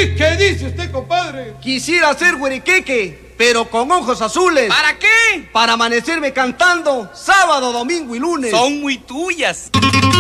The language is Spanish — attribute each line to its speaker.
Speaker 1: ¿Y qué dice usted, compadre?
Speaker 2: Quisiera ser güeriqueque, pero con ojos azules.
Speaker 3: ¿Para qué?
Speaker 2: Para amanecerme cantando sábado, domingo y lunes.
Speaker 3: Son muy tuyas.